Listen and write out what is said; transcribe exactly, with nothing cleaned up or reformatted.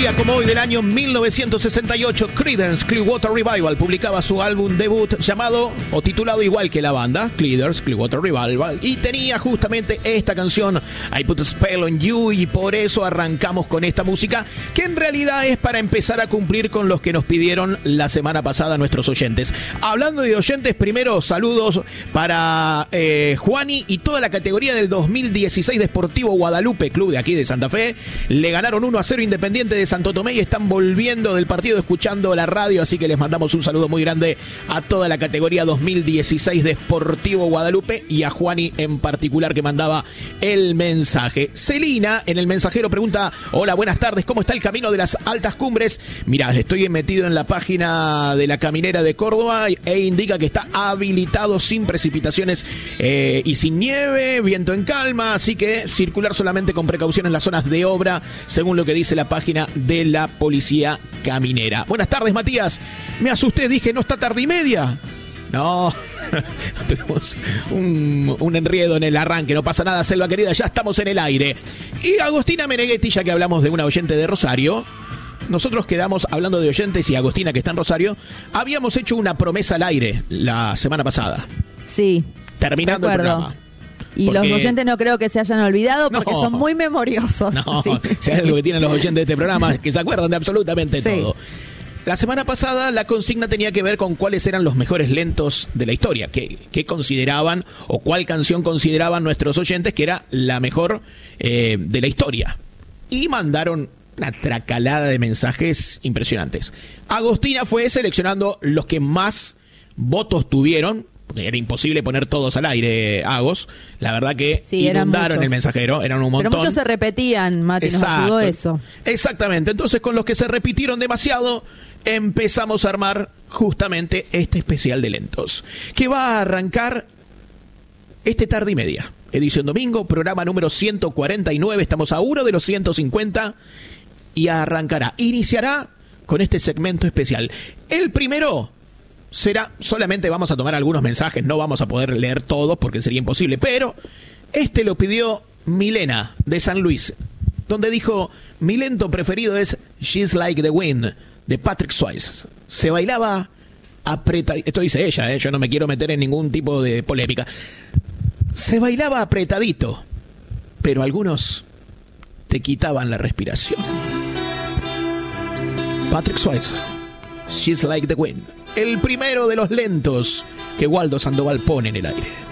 día como hoy del año mil novecientos sesenta y ocho, Creedence Clearwater Revival publicaba su álbum debut llamado o titulado igual que la banda, Creedence Clearwater Revival, y tenía justamente esta canción, I Put a Spell on You, y por eso arrancamos con esta música, que en realidad es para empezar a cumplir con los que nos pidieron la semana pasada nuestros oyentes. Hablando de oyentes, primero saludos para eh, Juani y toda la categoría del dos mil dieciséis de Sportivo Guadalupe, club de aquí de Santa Fe. Le ganaron uno a cero Independiente de Santo Tomé y están volviendo del partido escuchando la radio, así que les mandamos un saludo muy grande a toda la categoría dos mil dieciséis de Sportivo Guadalupe y a Juani en particular que mandaba el mensaje. Celina en el mensajero pregunta: hola, buenas tardes, ¿cómo está el camino de las altas cumbres? Mirá, estoy metido en la página de la Caminera de Córdoba e indica que está habilitado sin precipitaciones eh, y sin nieve, viento en calma, así que circular solamente con precaución en las zonas de obra, según lo que dice la página de la Policía Caminera. Buenas tardes, Matías. Me asusté, dije, ¿no está tarde y media? No, tuvimos un, un enredo en el arranque, no pasa nada, Selva querida, ya estamos en el aire. Y Agostina Meneghetti, ya que hablamos de una oyente de Rosario, nosotros quedamos hablando de oyentes y Agostina que está en Rosario, habíamos hecho una promesa al aire la semana pasada. Sí. Terminando el programa. Y porque los oyentes no creo que se hayan olvidado porque no, son muy memoriosos. No, sí. Si hay algo que tienen los oyentes de este programa, que se acuerdan de absolutamente sí. todo. La semana pasada la consigna tenía que ver con cuáles eran los mejores lentos de la historia, qué, qué consideraban o cuál canción consideraban nuestros oyentes que era la mejor eh, de la historia. Y mandaron una tracalada de mensajes impresionantes. Agostina fue seleccionando los que más votos tuvieron. Era imposible poner todos al aire, Agos. La verdad que sí, inundaron el mensajero, eran un montón. Pero muchos se repetían, Mati, nos ayudó eso. Exactamente, entonces con los que se repitieron demasiado, empezamos a armar justamente este especial de lentos, que va a arrancar este tarde y media. Edición domingo, programa número ciento cuarenta y nueve, estamos a uno de los ciento cincuenta, y arrancará, iniciará con este segmento especial. El primero será, solamente vamos a tomar algunos mensajes, no vamos a poder leer todos porque sería imposible, pero este lo pidió Milena de San Luis, donde dijo: mi lento preferido es She's Like the Wind de Patrick Swayze. Se bailaba apretadito, esto dice ella, ¿eh? Yo no me quiero meter en ningún tipo de polémica. Se bailaba apretadito, pero algunos te quitaban la respiración. Patrick Swayze, She's Like the Wind. El primero de los lentos que Waldo Sandoval pone en el aire.